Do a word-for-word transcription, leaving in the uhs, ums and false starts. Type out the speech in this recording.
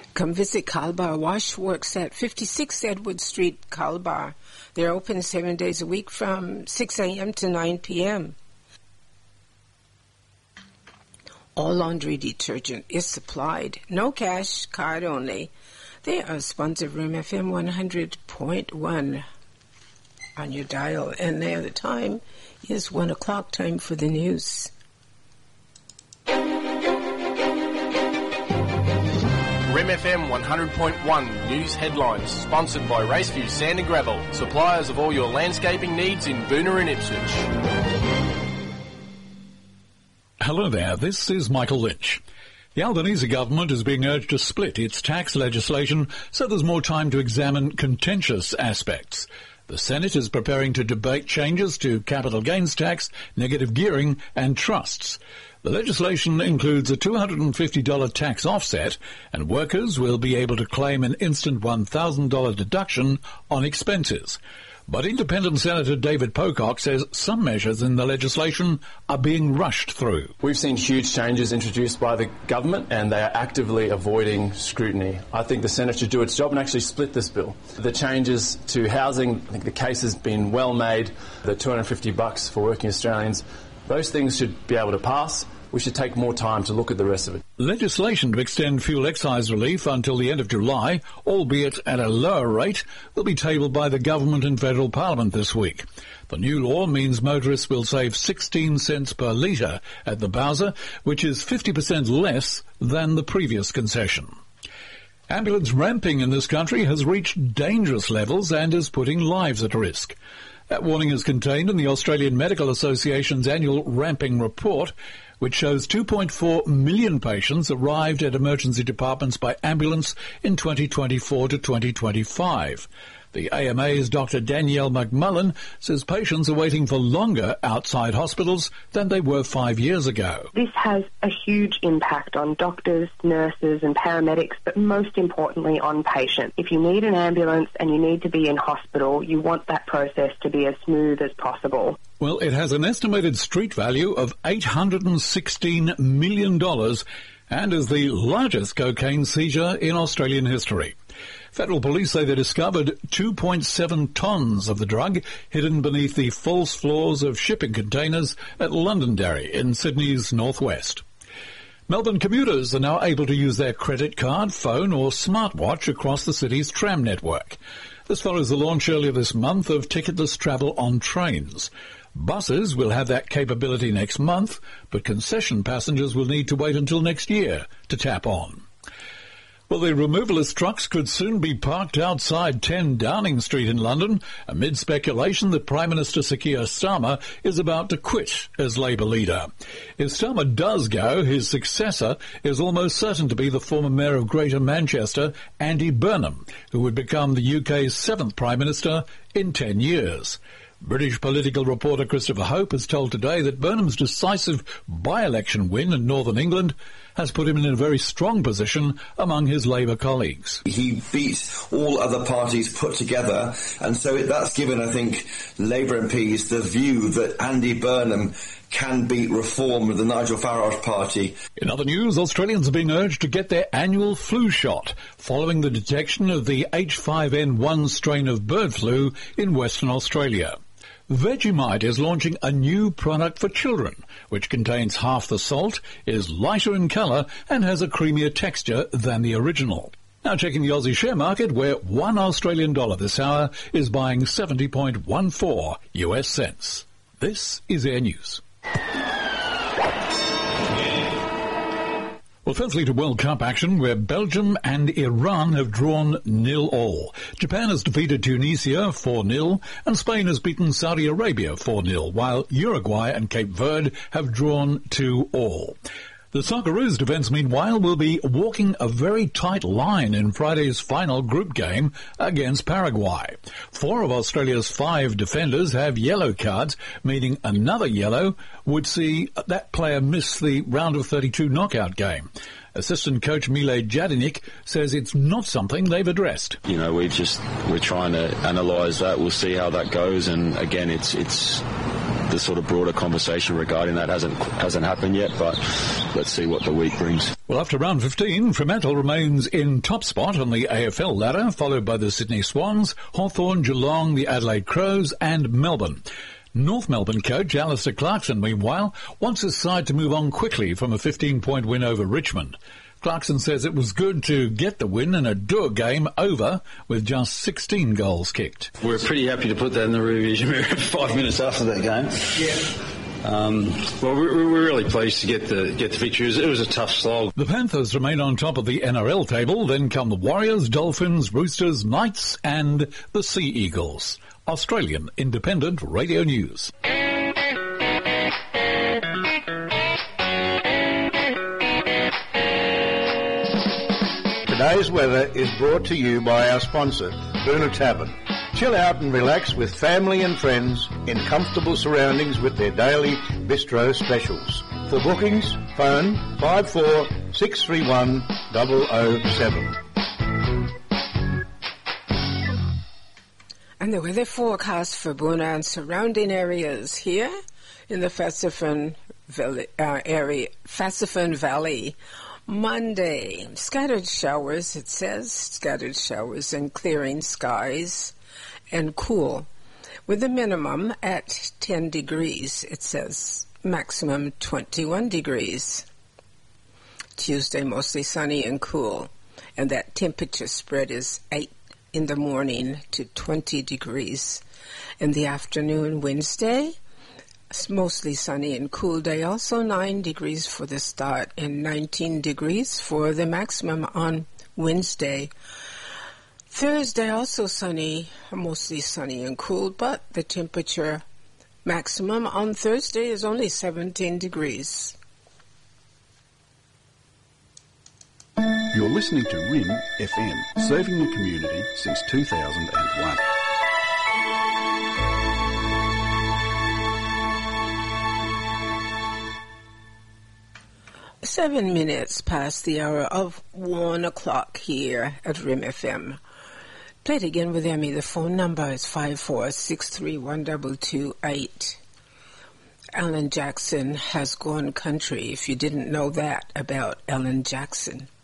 Come visit Kalbar Washworks at fifty-six Edward Street, Kalbar. They're open seven days a week from six a.m. to nine p.m. All laundry detergent is supplied. No cash, card only. They are sponsored of Room F M one hundred point one on your dial. And now the time is one o'clock, time for the news. R E M F M one hundred point one News Headlines, sponsored by Raceview Sand and Gravel, suppliers of all your landscaping needs in Boonah and Ipswich. Hello there, this is Michael Lynch. The Albanese government is being urged to split its tax legislation so there's more time to examine contentious aspects. The Senate is preparing to debate changes to capital gains tax, negative gearing and trusts. The legislation includes a two hundred fifty dollars tax offset, and workers will be able to claim an instant one thousand dollars deduction on expenses. But Independent Senator David Pocock says some measures in the legislation are being rushed through. We've seen huge changes introduced by the government, and they are actively avoiding scrutiny. I think the Senate should do its job and actually split this bill. The changes to housing, I think the case has been well made. The two hundred fifty bucks for working Australians, those things should be able to pass. We should take more time to look at the rest of it. Legislation to extend fuel excise relief until the end of July, albeit at a lower rate, will be tabled by the government and federal parliament this week. The new law means motorists will save sixteen cents per litre at the Bowser, which is fifty percent less than the previous concession. Ambulance ramping in this country has reached dangerous levels and is putting lives at risk. That warning is contained in the Australian Medical Association's annual ramping report, which shows two point four million patients arrived at emergency departments by ambulance in twenty twenty-four to twenty twenty-five. The A M A's Doctor Danielle McMullen says patients are waiting for longer outside hospitals than they were five years ago. This has a huge impact on doctors, nurses and paramedics, but most importantly on patients. If you need an ambulance and you need to be in hospital, you want that process to be as smooth as possible. Well, it has an estimated street value of eight hundred sixteen million dollars and is the largest cocaine seizure in Australian history. Federal police say they discovered two point seven tonnes of the drug hidden beneath the false floors of shipping containers at Londonderry in Sydney's northwest. Melbourne commuters are now able to use their credit card, phone or smartwatch across the city's tram network. This follows the launch earlier this month of ticketless travel on trains. Buses will have that capability next month, but concession passengers will need to wait until next year to tap on. Well, the removalist trucks could soon be parked outside ten Downing Street in London amid speculation that Prime Minister Sir Keir Starmer is about to quit as Labour leader. If Starmer does go, his successor is almost certain to be the former Mayor of Greater Manchester, Andy Burnham, who would become the U K's seventh Prime Minister in ten years. British political reporter Christopher Hope has told Today that Burnham's decisive by-election win in Northern England has put him in a very strong position among his Labour colleagues. He beat all other parties put together, and so that's given, I think, Labour M Ps the view that Andy Burnham can beat Reform of the Nigel Farage party. In other news, Australians are being urged to get their annual flu shot following the detection of the H five N one strain of bird flu in Western Australia. Vegemite is launching a new product for children, which contains half the salt, is lighter in colour and has a creamier texture than the original. Now checking the Aussie share market, where one Australian dollar this hour is buying seventy point one four U S cents. This is Air News. Well, firstly to World Cup action, where Belgium and Iran have drawn nil all. Japan has defeated Tunisia four nil, and Spain has beaten Saudi Arabia four nil, while Uruguay and Cape Verde have drawn two all. The Socceroos defence, meanwhile, will be walking a very tight line in Friday's final group game against Paraguay. Four of Australia's five defenders have yellow cards, meaning another yellow would see that player miss the round of thirty-two knockout game. Assistant coach Mile Jadinic says it's not something they've addressed. You know, we just, we're trying to analyse that. We'll see how that goes. And again, it's, it's, the sort of broader conversation regarding that hasn't hasn't happened yet, but let's see what the week brings. Well, after round fifteen, Fremantle remains in top spot on the A F L ladder, followed by the Sydney Swans, Hawthorn, Geelong, the Adelaide Crows and Melbourne. North Melbourne coach Alistair Clarkson, meanwhile, wants his side to move on quickly from a fifteen-point win over Richmond. Clarkson says it was good to get the win in a Doer game over with just sixteen goals kicked. We're pretty happy to put that in the rear mirror five minutes after that game. Yeah. Um, well, we're, we're really pleased to get the get the victory. It was, it was a tough slog. The Panthers remain on top of the N R L table. Then come the Warriors, Dolphins, Roosters, Knights and the Sea Eagles. Australian Independent Radio News. Today's weather is brought to you by our sponsor, Boonah Tavern. Chill out and relax with family and friends in comfortable surroundings with their daily bistro specials. For bookings, phone five four six three one zero zero seven. And the weather forecast for Boonah and surrounding areas here in the Fassifan Valley, uh, area, Fassifan Valley. Monday, scattered showers, it says, scattered showers and clearing skies and cool, with a minimum at ten degrees, it says, maximum twenty-one degrees. Tuesday, mostly sunny and cool, and that temperature spread is eight in the morning to twenty degrees. In the afternoon, Wednesday, it's mostly sunny and cool day, also nine degrees for the start and nineteen degrees for the maximum on Wednesday. Thursday, also sunny, mostly sunny and cool, but the temperature maximum on Thursday is only seventeen degrees. You're listening to R I M F M, serving the community since two thousand one. Seven minutes past the hour of one o'clock here at R I M F M. Play it again with Emmy. The phone number is five four six three one two two eight. Alan Jackson has gone country, if you didn't know that about Alan Jackson.